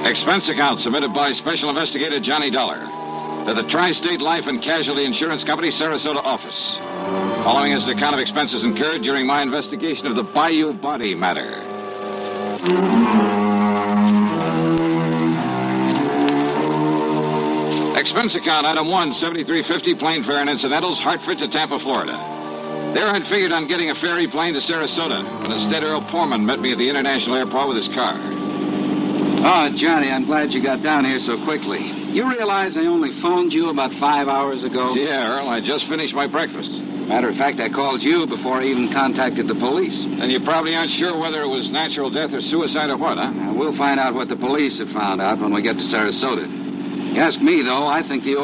Expense account submitted by Special Investigator Johnny Dollar to the Tri-State Life and Casualty Insurance Company, Sarasota office. Following is an account of expenses incurred during my investigation of the Bayou Body matter. Expense account, item 1, $73.50, plane fare and incidentals, Hartford to Tampa, Florida. There I'd figured on getting a ferry plane to Sarasota, but instead Earl Poorman met me at the international airport with his car. Oh, Johnny, I'm glad you got down here so quickly. You realize I only phoned you about 5 hours ago? Yeah, Earl, I just finished my breakfast. Matter of fact, I called you before I even contacted the police. And you probably aren't sure whether it was natural death or suicide or what, huh? We'll find out what the police have found out when we get to Sarasota. You ask me, though, I think the